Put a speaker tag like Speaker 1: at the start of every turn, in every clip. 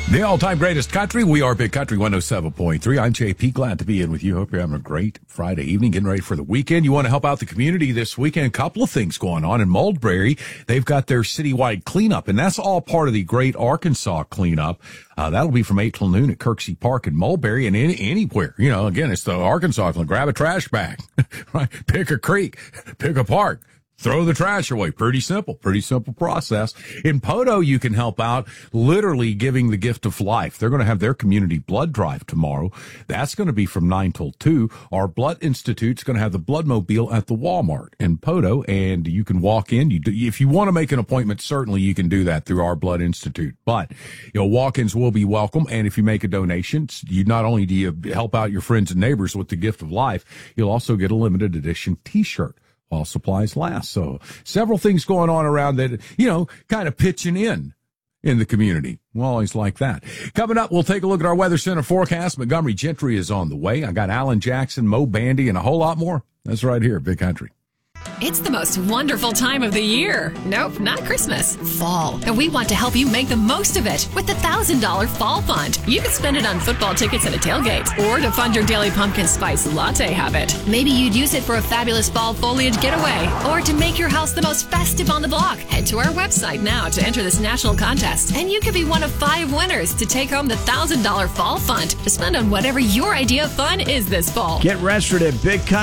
Speaker 1: The all-time greatest country. We are Big Country 107.3. I'm JP. Glad to be in with you. Hope you're having a great Friday evening, getting ready for the weekend. You want to help out the community this weekend. A couple of things going on in Mulberry. They've got their citywide cleanup, and that's all part of the Great Arkansas Cleanup. That'll be from 8 till noon at Kirksey Park in Mulberry and anywhere. You know, again, it's the Arkansas Cleanup. Grab a trash bag, right? Pick a creek, pick a park. Throw the trash away. Pretty simple process. In Poteau, you can help out literally giving the gift of life. They're going to have their community blood drive tomorrow. That's going to be from 9 till 2. Our Blood Institute's going to have the blood mobile at the Walmart in Poteau, and you can walk in. If you want to make an appointment, certainly you can do that through our Blood Institute. But, walk-ins will be welcome, and if you make a donation, you not only do you help out your friends and neighbors with the gift of life, you'll also get a limited edition T-shirt while supplies last. So several things going on around that, kind of pitching in the community. We'll always like that. Coming up, we'll take a look at our Weather Center forecast. Montgomery Gentry is on the way. I got Alan Jackson, Mo Bandy, and a whole lot more. That's right here at Big Country.
Speaker 2: It's the most wonderful time of the year. Nope, not Christmas. Fall. And we want to help you make the most of it with the $1,000 Fall Fund. You can spend it on football tickets and a tailgate, or to fund your daily pumpkin spice latte habit. Maybe you'd use it for a fabulous fall foliage getaway, or to make your house the most festive on the block. Head to our website now to enter this national contest, and you could be one of 5 winners to take home the $1,000 Fall Fund to spend on whatever your idea of fun is this fall.
Speaker 3: Get registered at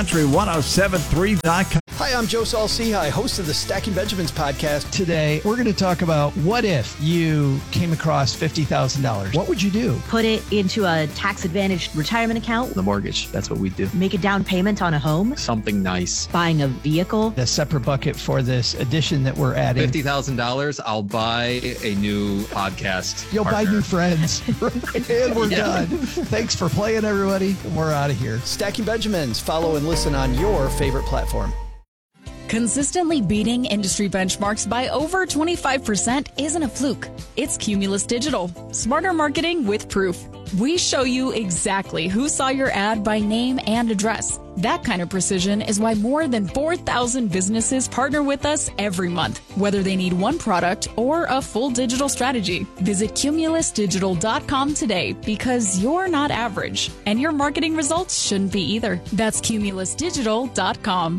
Speaker 3: BigCountry1073.com.
Speaker 4: Hi, I'm Joe Saul-Sehy, host of the Stacking Benjamins podcast.
Speaker 5: Today, we're going to talk about what if you came across $50,000? What would you do?
Speaker 6: Put it into a tax-advantaged retirement account.
Speaker 7: The mortgage, that's what we do.
Speaker 6: Make a down payment on a home.
Speaker 7: Something nice.
Speaker 6: Buying a vehicle.
Speaker 5: A separate bucket for this addition that we're adding.
Speaker 7: $50,000, I'll buy a new podcast
Speaker 5: You'll
Speaker 7: partner.
Speaker 5: buy new friends. And we're done. Thanks for playing, everybody. We're out of here.
Speaker 4: Stacking Benjamins. Follow and listen on your favorite platform.
Speaker 8: Consistently beating industry benchmarks by over 25% isn't a fluke. It's Cumulus Digital. Smarter marketing with proof. We show you exactly who saw your ad by name and address. That kind of precision is why more than 4,000 businesses partner with us every month, whether they need one product or a full digital strategy. Visit cumulusdigital.com today, because you're not average, and your marketing results shouldn't be either. That's cumulusdigital.com.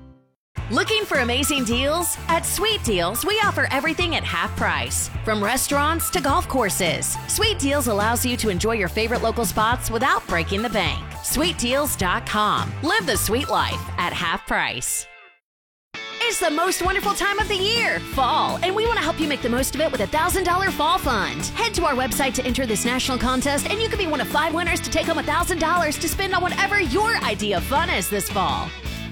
Speaker 9: Looking for amazing deals? At Sweet Deals, we offer everything at half price. From restaurants to golf courses, Sweet Deals allows you to enjoy your favorite local spots without breaking the bank. SweetDeals.com. Live the sweet life at half price. It's the most wonderful time of the year, fall, and we want to help you make the most of it with a $1,000 Fall Fund. Head to our website to enter this national contest, and you could be one of 5 winners to take home $1,000 to spend on whatever your idea of fun is this fall.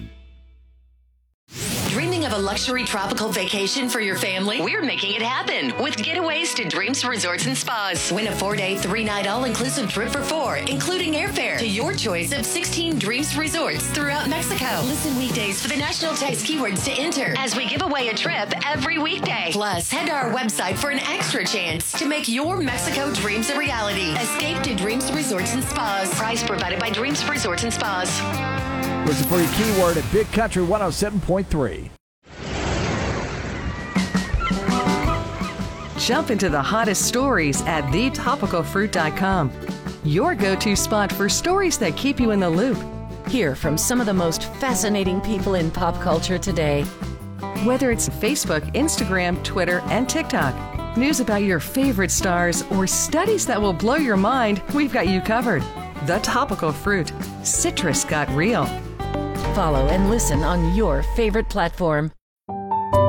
Speaker 10: Dreaming of a luxury tropical vacation for your family? We're making it happen with Getaways to Dreams Resorts and Spas. Win a 4-day, 3-night all-inclusive trip for 4, including airfare to your choice of 16 Dreams Resorts throughout Mexico. Listen weekdays for the national text keywords to enter as we give away a trip every weekday. Plus, head to our website for an extra chance to make your Mexico dreams a reality. Escape to Dreams Resorts and Spas. Prize provided by Dreams Resorts and Spas.
Speaker 3: Listen for your keyword at Big Country 107.3.
Speaker 11: Jump into the hottest stories at thetopicalfruit.com. Your go-to spot for stories that keep you in the loop. Hear from some of the most fascinating people in pop culture today. Whether it's Facebook, Instagram, Twitter, and TikTok, news about your favorite stars, or studies that will blow your mind, we've got you covered. The Topical Fruit. Citrus got real.
Speaker 9: Follow and listen on your favorite platform.